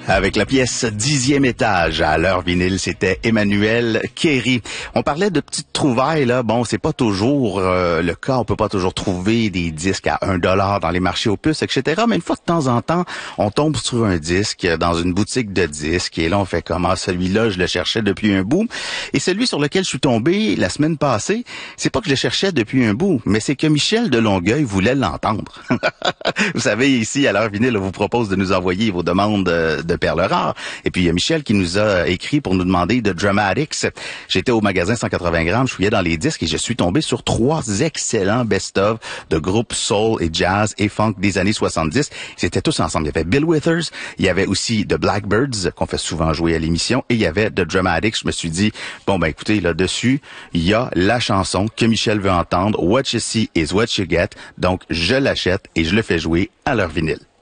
Avec la pièce 10e étage à l'heure vinyle, c'était Emmanuel Kéry. On parlait de petites trouvailles, là. Bon, c'est pas toujours le cas. On peut pas toujours trouver des disques à $1 dans les marchés aux puces, etc. Mais une fois de temps en temps, on tombe sur un disque dans une boutique de disques. Et là, on fait comment? Celui-là, je le cherchais depuis un bout. Et celui sur lequel je suis tombé la semaine passée, c'est pas que je le cherchais depuis un bout, mais c'est que Michel de Longueuil voulait l'entendre. Vous savez, ici, à l'heure vinyle, on vous propose de nous envoyer vos demandes de perles rares. Et puis, il y a Michel qui nous a écrit pour nous demander de Dramatics. J'étais au magasin 180 grammes, je fouillais dans les disques et je suis tombé sur 3 excellents best-of de groupes soul et jazz et funk des années 70. Ils étaient tous ensemble. Il y avait Bill Withers, il y avait aussi The Blackbirds, qu'on fait souvent jouer à l'émission, et il y avait The Dramatics. Je me suis dit, bon, ben écoutez, là-dessus, il y a la chanson que Michel veut entendre, What You See is What You Get. Donc, je l'achète et je le fais jouer à l'heure vinyle.